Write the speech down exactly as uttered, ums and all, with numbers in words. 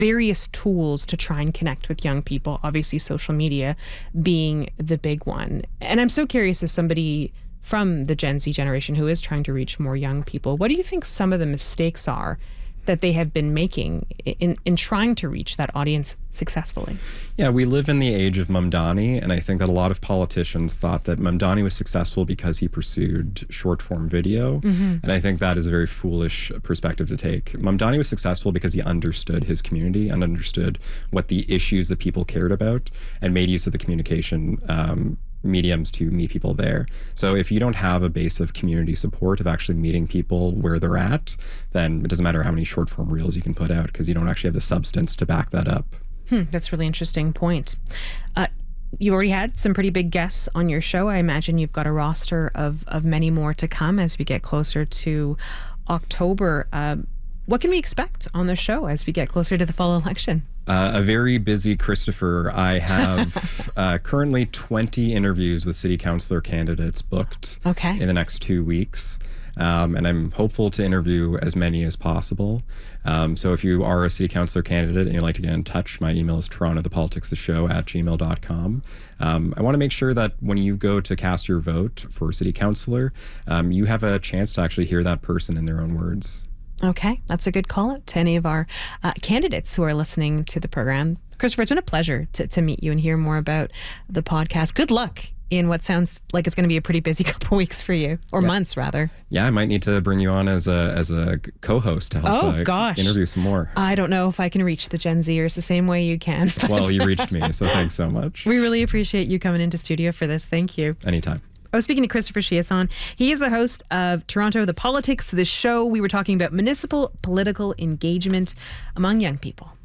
various tools to try and connect with young people, obviously social media being the big one. And I'm so curious, as somebody from the Gen Z generation who is trying to reach more young people, what do you think some of the mistakes are that they have been making in, in trying to reach that audience successfully? Yeah, we live in the age of Mamdani, and I think that a lot of politicians thought that Mamdani was successful because he pursued short-form video, mm-hmm. and I think that is a very foolish perspective to take. Mamdani was successful because he understood his community and understood what the issues that people cared about and made use of the communication um, mediums to meet people there. So if you don't have a base of community support, of actually meeting people where they're at, then it doesn't matter how many short form reels you can put out, because you don't actually have the substance to back that up. Hmm, that's a really interesting point. Uh, you already had some pretty big guests on your show. I imagine you've got a roster of, of many more to come as we get closer to October. Uh, what can we expect on the show as we get closer to the fall election? Uh, a very busy Christopher. I have uh, currently twenty interviews with city councillor candidates booked okay. in the next two weeks. Um, and I'm hopeful to interview as many as possible. Um, so if you are a city councillor candidate and you'd like to get in touch, my email is toronto the politics the show at gmail dot com. Um, I want to make sure that when you go to cast your vote for city councillor, um, you have a chance to actually hear that person in their own words. Okay, that's a good call out to any of our uh, candidates who are listening to the program. Christopher, it's been a pleasure to, to meet you and hear more about the podcast. Good luck in what sounds like it's going to be a pretty busy couple weeks for you, or yeah. months rather. Yeah, I might need to bring you on as a as a co-host to help oh, uh, gosh. interview some more. I don't know if I can reach the Gen Zers the same way you can. Well, you reached me, so thanks so much. We really appreciate you coming into studio for this. Thank you. Anytime. I was speaking to Christopher Chiasson. He is the host of Toronto the Politics, the show. We were talking about municipal political engagement among young people.